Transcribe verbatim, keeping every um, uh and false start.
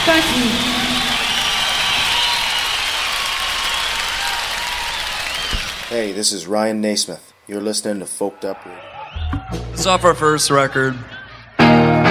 Thank you. Hey, this is Ryan Naismith. You're listening to Folked Up Radio. It's off our first record.